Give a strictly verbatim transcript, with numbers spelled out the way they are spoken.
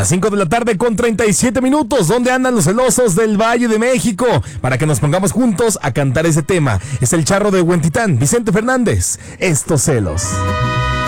Las cinco de la tarde con treinta y siete minutos. ¿Dónde andan los celosos del Valle de México? Para que nos pongamos juntos a cantar ese tema. Es el charro de Huentitán, Vicente Fernández. Estos celos.